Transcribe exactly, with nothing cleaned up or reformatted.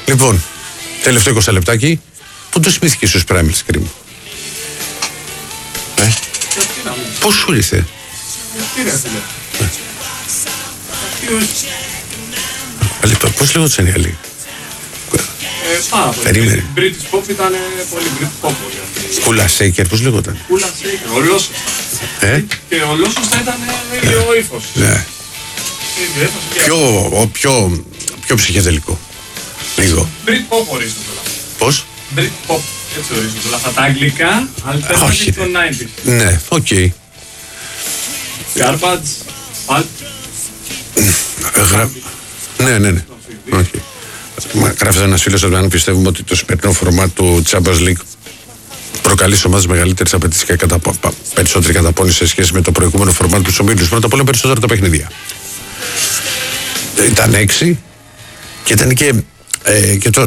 Λοιπόν, τελευταίο είκοσι λεπτάκι. Πού το θυμήθηκε στους Primal Scream? Ε? Πώς σου ήρθε? Λεπτό, πώς λέγονταν οι άλλοι? Πάρα πολύ. Περίμενε. British Pop ήταν πολύ British Pop. Κούλα Σέικερ, πώς λέγονταν? Κούλα Σέικερ, ο Λόσος. Ε? Και ο Λόσος θα ήταν ίδιο ύφος. Ναι. Πιο, ο, πιο, πιο ψυχεδελικό. Λίγο. Brit Pop ορίζονται όλα. Πώς? Brit Pop, έτσι ορίζονται όλα. Αυτά τα αγγλικά, alternative των ενενήντα. Ναι, οκ. Okay. Garbage, Pulp. Γρα... Ναι, ναι, ναι. Okay. Γράφει ένα φίλο ότι αν πιστεύουμε ότι το σημερινό φορμάτ του Champions League προκαλεί σε ομάδες μεγαλύτερες απαιτήσεις και καταπο... περισσότερη καταπώνηση σε σχέση με το προηγούμενο φορμάτ του ομίλους. Πρώτα απ' όλα περισσότερα τα παιχνίδια. Ήταν έξι και ήταν και, ε, και το,